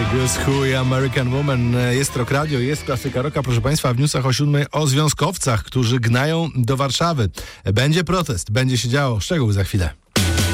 Guess Who i American Woman. Jest Rock Radio, jest klasyka rocka. Proszę Państwa, w newsach o 7 o związkowcach, którzy gnają do Warszawy. Będzie protest, będzie się działo. Szczegóły za chwilę.